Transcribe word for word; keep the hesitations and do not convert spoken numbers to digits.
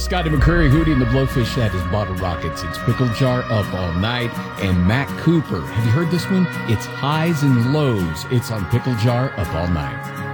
Scotty McCreery, Hootie, and the Blowfish at his Bottle Rockets. It's Pickle Jar Up All Night. And Matt Cooper. Have you heard this one? It's Highs and Lows. It's on Pickle Jar Up All Night.